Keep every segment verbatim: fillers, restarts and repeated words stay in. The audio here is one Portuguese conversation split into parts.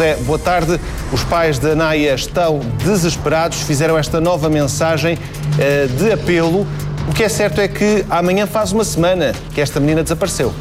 José, boa tarde. Os pais da Anaia estão desesperados, fizeram esta nova mensagem uh, de apelo. O que é certo é que amanhã faz uma semana que esta menina desapareceu.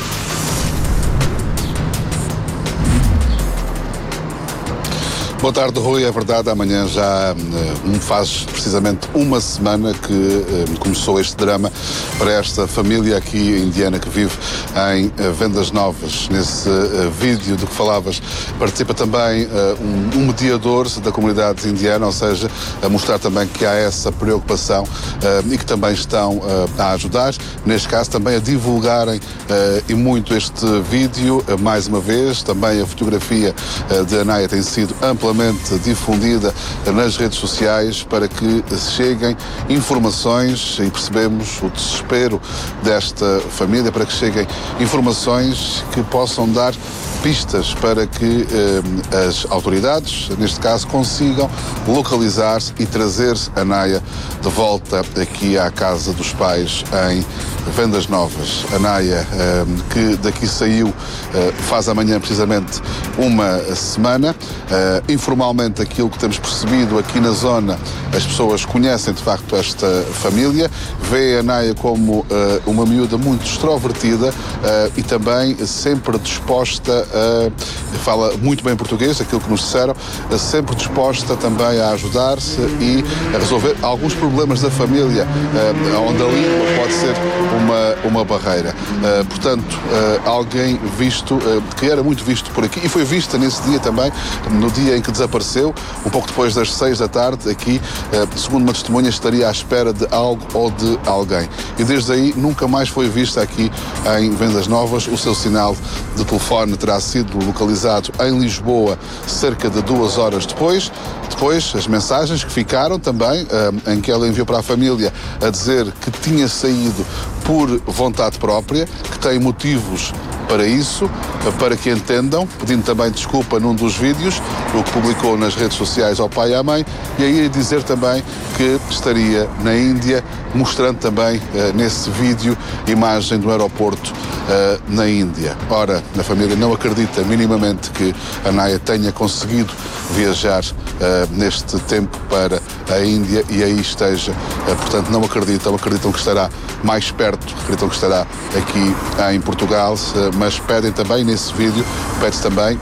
Boa tarde, Rui. É verdade, amanhã já um, faz precisamente uma semana que um, começou este drama para esta família aqui indiana que vive em uh, Vendas Novas. Nesse uh, vídeo do que falavas participa também uh, um, um mediador da comunidade indiana, ou seja, a mostrar também que há essa preocupação uh, e que também estão uh, a ajudar, neste caso também a divulgarem uh, e muito este vídeo, uh, mais uma vez. Também a fotografia uh, de Anaia tem sido amplamente difundida nas redes sociais para que cheguem informações, e percebemos o desespero desta família, para que cheguem informações que possam dar pistas para que eh, as autoridades, neste caso, consigam localizar e trazer a Anaia de volta aqui à casa dos pais em Vendas Novas. A Anaia, eh, que daqui saiu eh, faz amanhã precisamente uma semana. Eh, informalmente, aquilo que temos percebido aqui na zona, as pessoas conhecem de facto esta família, vê a Anaia como eh, uma miúda muito extrovertida eh, e também sempre disposta a, fala muito bem português, aquilo que nos disseram, sempre disposta também a ajudar-se e a resolver alguns problemas da família, onde a língua pode ser uma, uma barreira. Portanto, alguém visto, que era muito visto por aqui, e foi vista nesse dia também, no dia em que desapareceu, um pouco depois das seis da tarde, aqui, segundo uma testemunha, estaria à espera de algo ou de alguém. E desde aí nunca mais foi vista aqui em Vendas Novas. O seu sinal de telefone terá sido localizado em Lisboa cerca de duas horas depois. Depois, as mensagens que ficaram também, em que ela enviou para a família a dizer que tinha saído por vontade própria, que tem motivos para isso, para que entendam, pedindo também desculpa num dos vídeos, o que publicou nas redes sociais ao pai e à mãe, e aí dizer também que estaria na Índia, mostrando também uh, nesse vídeo imagem do aeroporto uh, na Índia. Ora, a família não acredita minimamente que a Anaia tenha conseguido viajar uh, neste tempo para a Índia e aí esteja, uh, portanto não acreditam, acreditam que estará mais perto, acreditam que estará aqui em Portugal, uh, mas pedem também nesse vídeo, pede também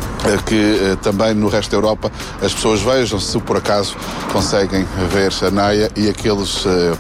que também no resto da Europa as pessoas vejam se por acaso conseguem ver a Anaia e aqueles,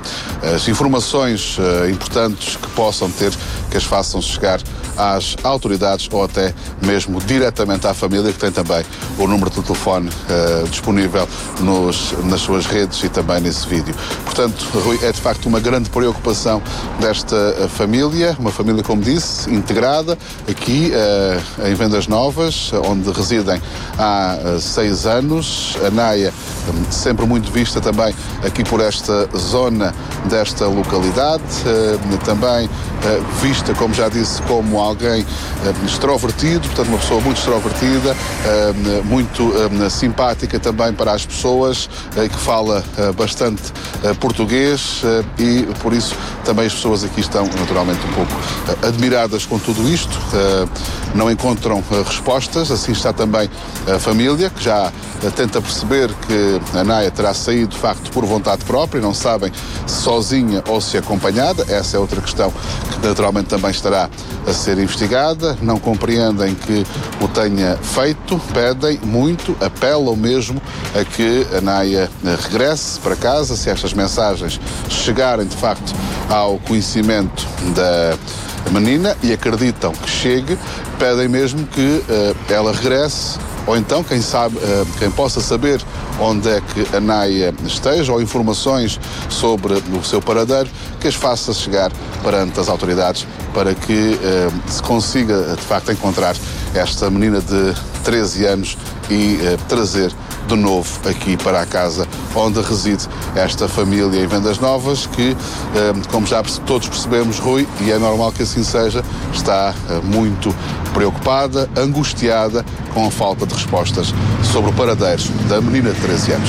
as informações importantes que possam ter, que as façam chegar às autoridades ou até mesmo diretamente à família, que tem também o número de telefone uh, disponível nos, nas suas redes e também nesse vídeo. Portanto, Rui, é de facto uma grande preocupação desta uh, família, uma família, como disse, integrada aqui uh, em Vendas Novas, onde residem há uh, seis anos. A Anaia, um, sempre muito vista também aqui por esta zona desta localidade, uh, também uh, vista, como já disse, como alguém uh, extrovertido, portanto uma pessoa muito extrovertida, uh, muito uh, simpática também para as pessoas, uh, que fala uh, bastante uh, português uh, e por isso também as pessoas aqui estão naturalmente um pouco uh, admiradas com tudo isto, uh, não encontram uh, respostas, assim está também a família, que já uh, tenta perceber que a Anaia terá saído de facto por vontade própria, não sabem se sozinha ou se acompanhada, essa é outra questão que naturalmente também estará a ser investigada, não compreendem que o tenha feito, pedem muito, apelam mesmo a que a Anaia regresse para casa, se estas mensagens chegarem de facto ao conhecimento da menina e acreditam que chegue, pedem mesmo que uh, ela regresse, ou então, quem sabe, uh, quem possa saber onde é que a Anaia esteja ou informações sobre o seu paradeiro, que as faça chegar perante as autoridades para que uh, se consiga de facto encontrar esta menina de treze anos e uh, trazer de novo aqui para a casa onde reside esta família em Vendas Novas, que, como já todos percebemos, Rui, e é normal que assim seja, está muito preocupada, angustiada com a falta de respostas sobre o paradeiro da menina de treze anos.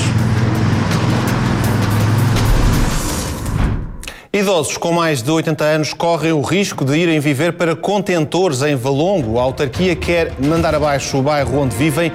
Idosos com mais de oitenta anos correm o risco de irem viver para contentores em Valongo. A autarquia quer mandar abaixo o bairro onde vivem